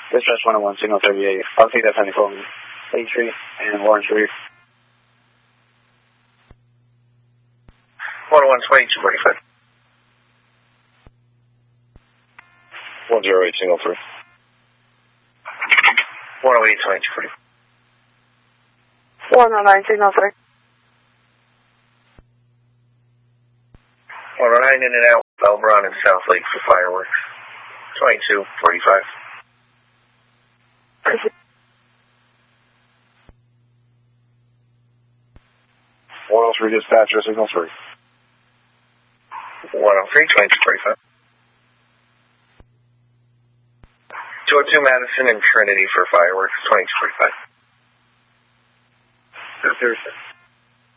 Dispatch 101, signal 38. I'll take that time to call me. Lake Street and Lawrence Reef. 101, 2245. 108, signal 3. 108, 2240. 109, signal 3. 109 in and out, Belbron and South Lake for fireworks. 2245. One 103 dispatcher, signal 3. 103, 2245. 202 Madison and Trinity for fireworks, 2245. Thursday.